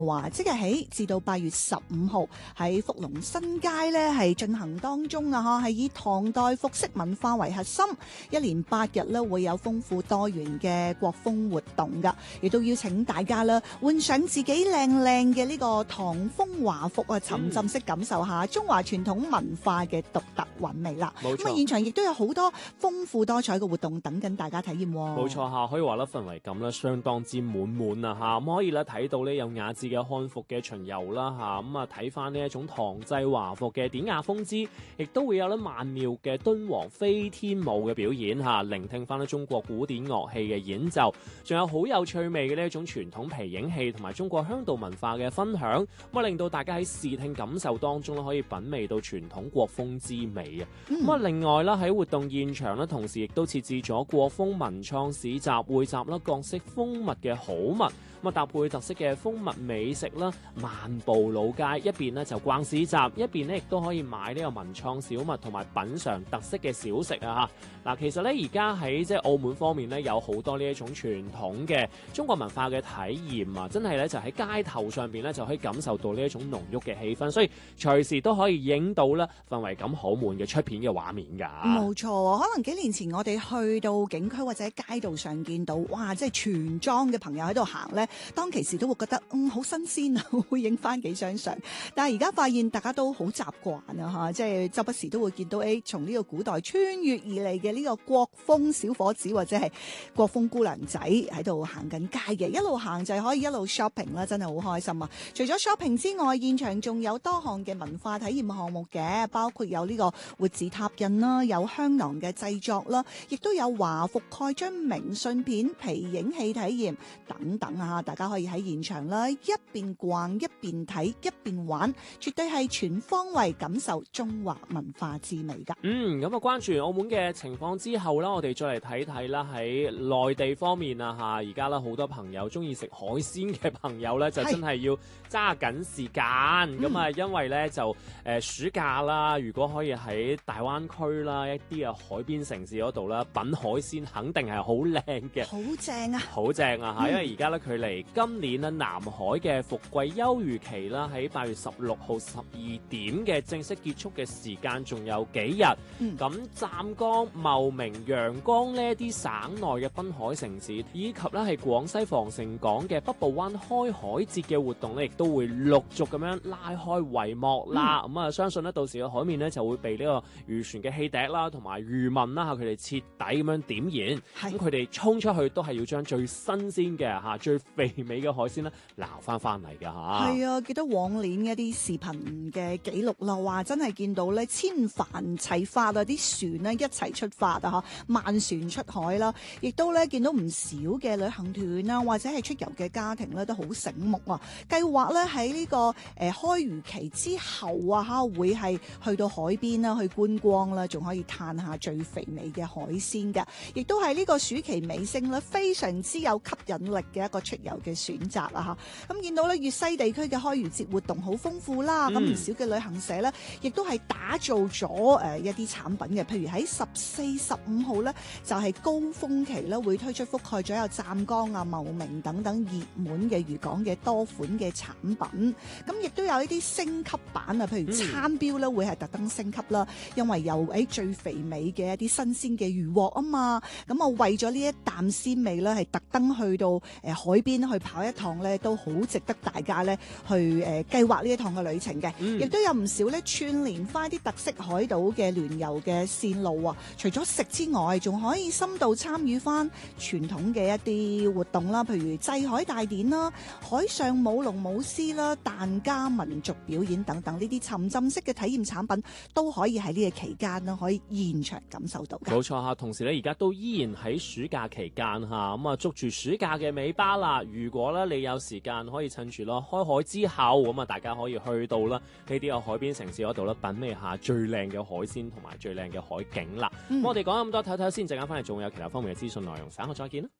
話即日起至到8月15號喺福隆新街咧係進行當中啊，係以唐代服飾文化為核心，一連8日咧會有豐富多元嘅國風活動噶，亦都邀請大家啦換上自己靚靚嘅呢個唐風華服啊，沉浸式感受下中華傳統文化嘅獨特韻味啦。 冇錯， 咁啊現場亦都有好多豐富多彩嘅活動等緊大家體驗。 冇錯嚇，可以話咧氛圍感咧相當之滿啊嚇，咁可以咧睇到呢有雅致嘅漢服嘅巡遊啦嚇，咁啊睇翻呢一種唐製華服嘅典雅風姿，亦都會有咧曼妙嘅敦煌飛天舞嘅表演嚇，聆聽翻咧中國古典樂器嘅演奏，仲有好有趣味嘅呢一種傳統皮影戲同埋中國鄉土文化嘅分享，咁啊令到大家喺視聽感受當中咧可以品味到傳統國風之美啊！咁啊另外啦喺活動現場咧，同時亦都設置咗國風文創市集，匯集啦各式風物嘅好物。咁啊搭配特色嘅風物美食啦，漫步老街，一邊咧就逛市集，一邊咧亦都可以買呢個文創小物同埋品嚐特色嘅小食啊！嗱，其實咧而家喺即係澳門方面咧，有好多呢一種傳統嘅中國文化嘅體驗啊，真係咧就喺街頭上邊咧就可以感受到呢一種濃郁嘅氣氛，所以隨時都可以影到咧氛圍感好滿嘅出片嘅畫面㗎。 冇錯，可能幾年前我哋去到景區或者街道上見到，哇！即係全裝嘅朋友喺度行咧，當其時都會覺得好新鮮啊，會影翻幾張相。但係而家發現大家都好習慣啊嚇，即係周不時都會見到從呢個古代穿越而嚟嘅呢個國風小伙子或者係國風姑娘仔喺度行緊街嘅，一路行就係可以一路 shopping 啦，真係好開心啊！除咗 shopping 之外，現場仲有多項嘅文化體驗項目嘅，包括有呢個活字拓印啦，有香囊嘅製作啦，亦都有華服蓋章明信片、皮影戲體驗等等啊！大家可以喺現場啦，一邊逛一邊睇一邊玩，絕對係全方位感受中華文化之美㗎。 咁啊關注澳門嘅情況之後啦，我哋再嚟睇睇啦喺內地方面啊嚇，而家啦好多朋友中意食海鮮嘅朋友咧，就真係要揸緊時間咁啊，因為咧就暑假啦，如果可以喺大灣區啦一啲嘅海邊城市嗰度啦品海鮮，肯定係好靚嘅， 好正啊！ 好正啊嚇！因為而家咧距離今年咧南海嘅伏季休漁期啦，喺8月16號12點嘅正式結束嘅時間仲有幾日。咁湛江、茂名、陽江呢啲省內嘅濱海城市，以及咧係廣西防城港嘅北部灣開海節嘅活動咧，亦都會陸續咁樣拉開帷幕啦。咁啊，相信咧到時嘅海面咧就會被呢個漁船嘅汽笛啦，同埋漁民啦佢哋徹底咁樣點燃。咁佢哋衝出去都係要將最新鮮嘅嚇、最肥美嘅海鮮咧撈翻嚟㗎嚇。 係啊，記得往年一啲視頻嘅記錄啦，話真係見到咧千帆齊發啊，啲船咧一齊出發啊嚇，萬船出海啦，亦都咧見到唔少嘅旅行團啊，或者係出遊嘅家庭咧都好醒目啊，計劃咧喺呢個開漁期之後啊嚇，會係去到海邊啦，去觀光啦，仲可以嘆下最肥美嘅海鮮㗎，亦都係呢個暑期尾聲咧非常之有吸引力嘅一個出遊嘅選擇啊嚇。咁見到咧粵西地區嘅開漁節活動好豐富啦，咁唔少嘅旅行社咧亦都係打造咗一啲產品嘅，譬如喺14、15號咧就係高峰期咧會推出覆蓋咗有湛江啊、茂名等等熱門嘅漁港嘅多款嘅產品，咁亦都有一啲升級版啊，譬如餐標咧會係特登升級啦，因為有最肥美嘅一啲新鮮嘅漁獲啊嘛，咁啊為咗呢一啖鮮味咧係特登去到海邊去跑一趟咧，都好值得大家咧去計劃呢一趟嘅旅程嘅，亦都有唔少咧串聯翻啲特色海島嘅聯遊嘅線路啊！除咗食之外，仲可以深度參與翻傳統嘅一啲活動啦，譬如祭海大典啦、海上舞龍舞獅啦、疍家民族表演等等呢啲沉浸式嘅體驗產品，都可以喺呢個期間啦，可以現場感受到㗎。 冇錯嚇，同時咧而家都依然喺暑假期間嚇，咁啊捉住暑假嘅尾巴啦！如果咧你有時間，可以趁住咯開海之後，咁啊大家可以去到啦呢啲嘅海邊城市嗰度咧，品味下最靚嘅海鮮同埋最靚嘅海景啦。我哋講咁多，睇睇先，陣間翻嚟仲有其他方面嘅資訊內容，稍後再見啦。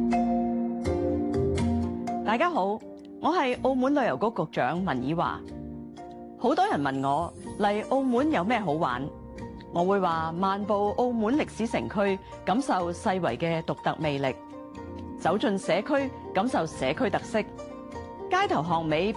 大家好，我係澳門旅遊局局長文以華。好多人問我嚟澳門有咩好玩，我會話漫步澳門歷史城區，感受世遺嘅獨特魅力；走進社區，感受社區特色；街街頭巷尾